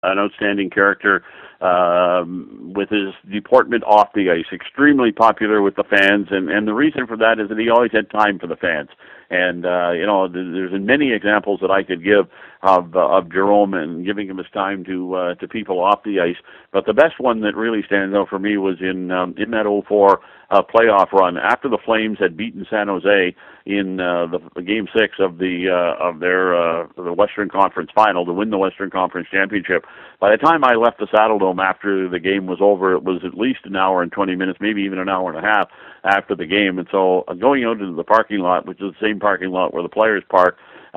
an outstanding character with his deportment off the ice, extremely popular with the fans, and the reason for that is that he always had time for the fans. And there's many examples that I could give of Jerome and giving him his time to people off the ice. But the best one that really stands out for me was in that 04 playoff run after the Flames had beaten San Jose in the Game 6 of their Western Conference Final to win the Western Conference Championship. By the time I left the Saddledome after the game was over, it was at least an hour and 20 minutes, maybe even an hour and a half after the game. And so going out into the parking lot, which is the same parking lot where the players park,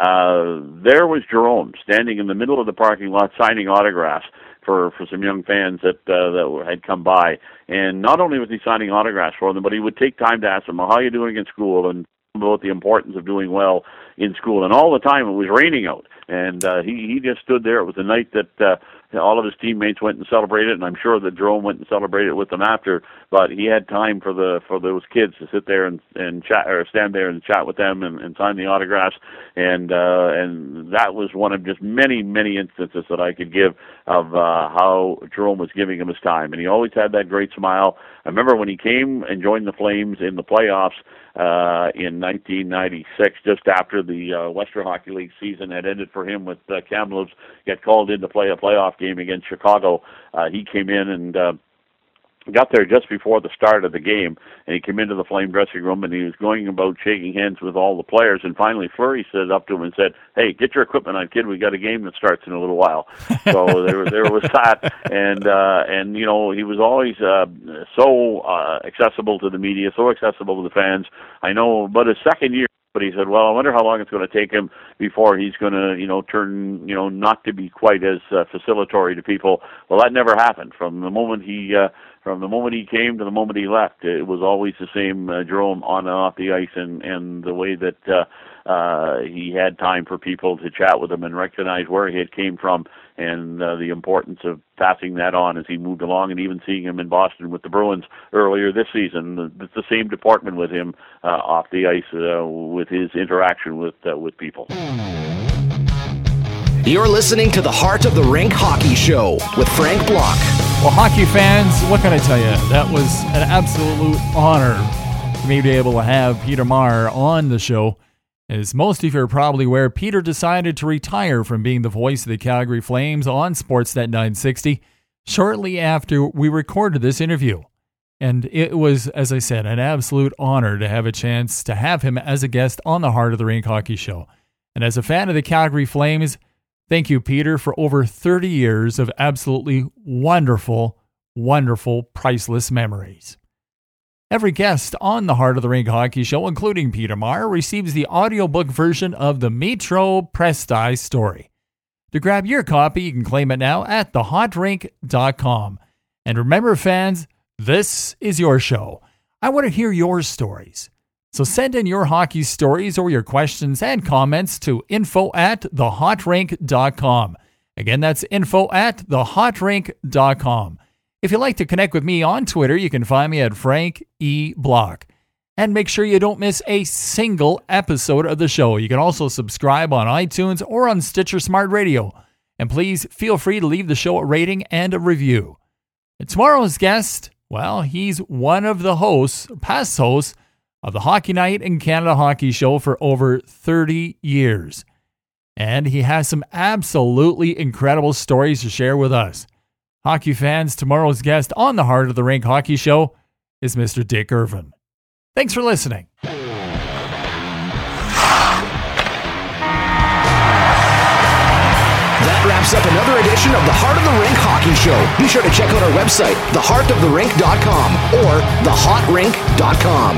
there was Jerome standing in the middle of the parking lot signing autographs for some young fans that had come by. And not only was he signing autographs for them, but he would take time to ask them, well, how are you doing in school? And about the importance of doing well in school. And all the time it was raining out. And he just stood there. It was a night that all of his teammates went and celebrated, and I'm sure that Jerome went and celebrated with them after. But he had time for those kids to sit there and chat, or stand there and chat with them and sign the autographs. And that was one of just many instances that I could give of how Jerome was giving him his time. And he always had that great smile. I remember when he came and joined the Flames in the playoffs in 1996, just after the Western Hockey League season had ended for him, with Kamloops get called in to play a playoff game against Chicago. He came in and got there just before the start of the game, and he came into the Flame dressing room, and he was going about shaking hands with all the players, and finally Fleury stood up to him and said, "Hey, get your equipment on, kid. We got a game that starts in a little while." So there was that, and he was always so accessible to the media, so accessible to the fans. I know, but his second year, but he said, well, I wonder how long it's going to take him before he's going to, turn, not to be quite as facilitatory to people. Well, that never happened. From the moment he came to the moment he left, it was always the same Jerome on and off the ice, and the way that he had time for people to chat with him and recognize where he had came from, and the importance of passing that on as he moved along, and even seeing him in Boston with the Bruins earlier this season. It's the same department with him off the ice, with his interaction with people. You're listening to the Heart of the Rink Hockey Show with Frank Block. Well, hockey fans, what can I tell you? That was an absolute honor for me to be able to have Peter Maher on the show. As most of you are probably aware, Peter decided to retire from being the voice of the Calgary Flames on Sportsnet 960 shortly after we recorded this interview. And it was, as I said, an absolute honor to have a chance to have him as a guest on the Heart of the Rink Hockey Show. And as a fan of the Calgary Flames, thank you, Peter, for over 30 years of absolutely wonderful, priceless memories. Every guest on the Heart of the Rink Hockey Show, including Peter Maher, receives the audiobook version of the Metro Presti story. To grab your copy, you can claim it now at thehotrink.com. And remember, fans, this is your show. I want to hear your stories. So send in your hockey stories or your questions and comments to info@thehotrink.com. Again, that's info@thehotrink.com. If you'd like to connect with me on Twitter, you can find me at Frank E. Block. And make sure you don't miss a single episode of the show. You can also subscribe on iTunes or on Stitcher Smart Radio. And please feel free to leave the show a rating and a review. And tomorrow's guest, well, he's one of the past hosts of the Hockey Night in Canada Hockey Show for over 30 years. And he has some absolutely incredible stories to share with us. Hockey fans, tomorrow's guest on the Heart of the Rink Hockey Show is Mr. Dick Irvin. Thanks for listening. That wraps up another edition of the Heart of the Rink Hockey Show. Be sure to check out our website, theheartoftherink.com or thehotrink.com.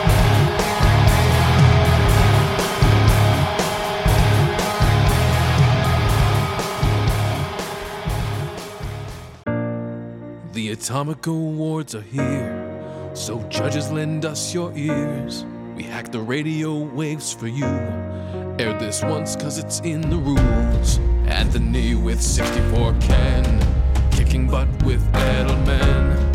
The Atomic Awards are here, so judges lend us your ears. We hack the radio waves for you. Air this once cause it's in the rules. Anthony with 64 Ken, kicking butt with Edelman.